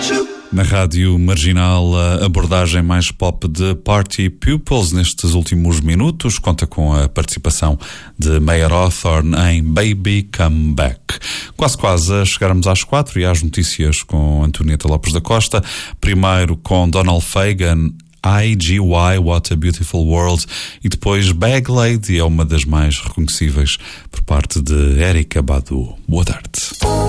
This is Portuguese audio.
Na Rádio Marginal, a abordagem mais pop de Party Pupils nestes últimos minutos conta com a participação de Mayer Hawthorne em Baby Come Back. Quase a chegarmos às 4 e às notícias com Antonieta Lopes da Costa. Primeiro com Donald Fagen, IGY, What a Beautiful World, e depois Bag Lady, é uma das mais reconhecíveis por parte de Erykah Badu. Boa tarde.